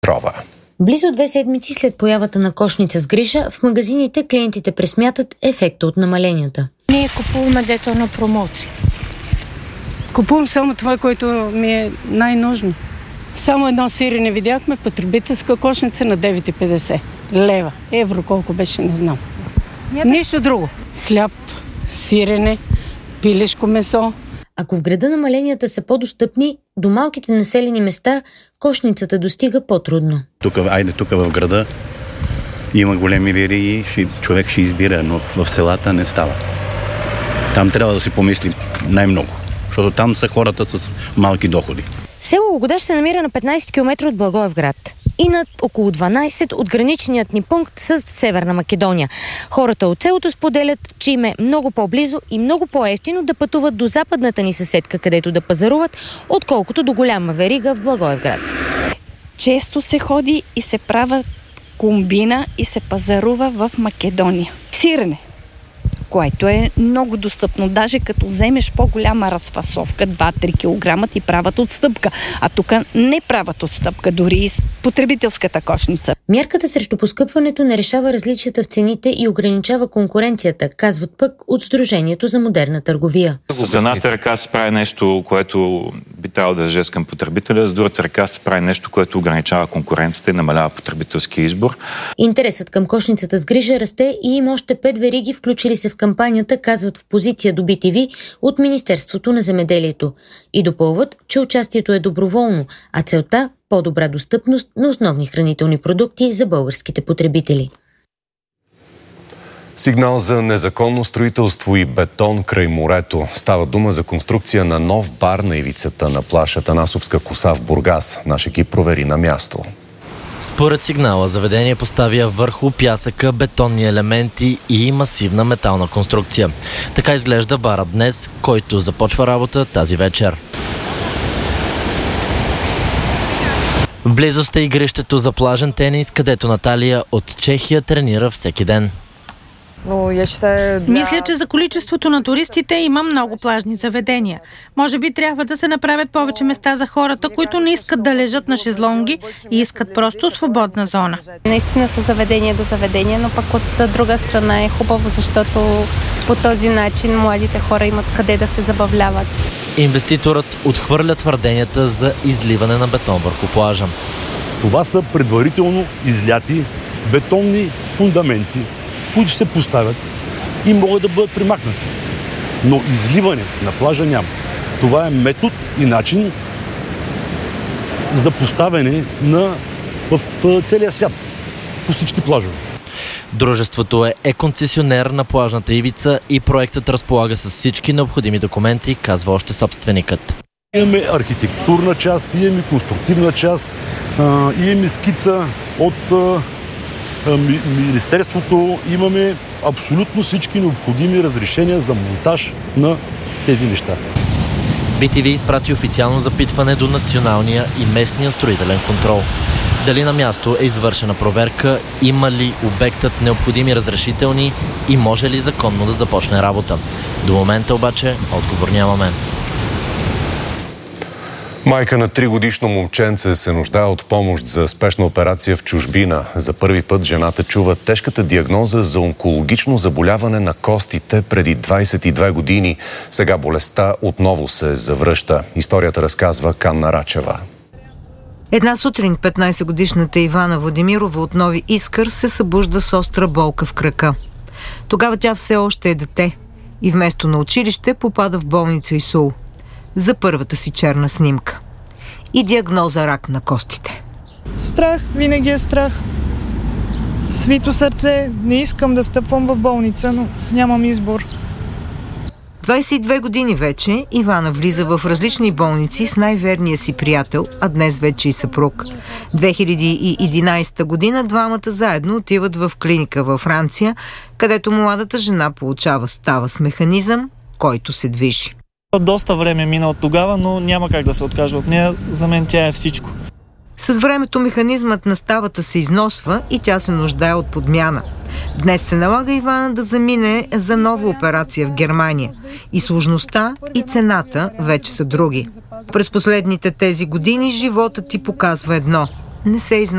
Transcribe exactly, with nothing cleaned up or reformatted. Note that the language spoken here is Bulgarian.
Трова. Близо две седмици след появата на кошница с гриша, в магазините клиентите пресмятат ефекта от намаленията. Ние купуваме дето на промоция. Купувам само това, което ми е най-нужно. Само едно сирене видяхме, потребителска кошница на девет и петдесет лева. Евро колко беше, не знам. Смята? Нищо друго. Хляб, сирене, пилешко месо. Ако в града намаленията са по-достъпни, до малките населени места кошницата достига по-трудно. Тук, айде тук в града има големи вериги, човек ще избира, но в селата не става. Там трябва да си помисли най-много, защото там са хората с малки доходи. Село Логодаж се намира на петнайсет километра от Благоевград и над около дванайсет от граничният ни пункт с Северна Македония. Хората от селото споделят, че им е много по-близо и много по-евтино да пътуват до западната ни съседка, където да пазаруват, отколкото до голяма верига в Благоевград. Често се ходи и се правят комбина и се пазарува в Македония. Сирене, което е много достъпно. Даже като вземеш по-голяма разфасовка, два-три килограма, ти правят отстъпка. А тук не правят отстъпка, дори и с потребителската кошница. Мярката срещу поскъпването не решава различията в цените и ограничава конкуренцията, казват пък от Сдружението за модерна търговия. С едната ръка се прави нещо, което би трябвало да е жест към потребителя, с другата ръка се прави нещо, което ограничава конкуренцията и намалява потребителския избор. Интересът към кошницата с грижа расте и има още пет вериги, включили се в кампанията, казват в позиция до Би Ти Ви от Министерството на земеделието. И допълват, че участието е доброволно, а целта – по-добра достъпност на основни хранителни продукти за българските потребители. Сигнал за незаконно строителство и бетон край морето. Става дума за конструкция на нов бар на ивицата на плаж Атанасовска коса в Бургас. Наш екип провери на място. Според сигнала, заведение поставя върху пясъка бетонни елементи и масивна метална конструкция. Така изглежда барът днес, който започва работа тази вечер. В близост е игрището за плажен тенис, където Наталия от Чехия тренира всеки ден. Мисля, че за количеството на туристите има много плажни заведения. Може би трябва да се направят повече места за хората, които не искат да лежат на шезлонги и искат просто свободна зона. Наистина са заведение до заведение, но пък от друга страна е хубаво, защото по този начин младите хора имат къде да се забавляват. Инвеститорът отхвърля твърденията за изливане на бетон върху плажа. Това са предварително изляти бетонни фундаменти, които се поставят и могат да бъдат примахнати. Но изливане на плажа няма. Това е метод и начин за поставяне на, в, в целия свят, по всички плажове. Дружеството е, е концесионер на плажната ивица и проектът разполага с всички необходими документи, казва още собственикът. Имаме архитектурна част, имаме конструктивна част, имаме скица от Министерството, имаме абсолютно всички необходими разрешения за монтаж на тези неща. Би Ти Ви изпрати официално запитване до националния и местния строителен контрол. Дали на място е извършена проверка, има ли обектът необходими разрешителни и може ли законно да започне работа. До момента обаче отговор нямаме. Майка на тригодишно момченце се нуждае от помощ за спешна операция в чужбина. За първи път жената чува тежката диагноза за онкологично заболяване на костите преди двайсет и две години. Сега болестта отново се завръща. Историята разказва Канна Рачева. Една сутрин петнайсетгодишната Ивана Владимирова от Нови Искър се събужда с остра болка в крака. Тогава тя все още е дете и вместо на училище попада в болница ИСУЛ за първата си черна снимка. И диагноза рак на костите. Страх, винаги е страх. Свито сърце, не искам да стъпвам в болница, но нямам избор. двайсет и две години вече Ивана влиза в различни болници с най-верния си приятел, а днес вече и съпруг. две хиляди и единайсета година двамата заедно отиват в клиника във Франция, където младата жена получава става с механизъм, който се движи. Доста време мина от тогава, но няма как да се откажа от нея. За мен тя е всичко. С времето механизмът на ставата се износва и тя се нуждае от подмяна. Днес се налага Ивана да замине за нова операция в Германия. И сложността, и цената вече са други. През последните тези години животът ти показва едно. Не се износва.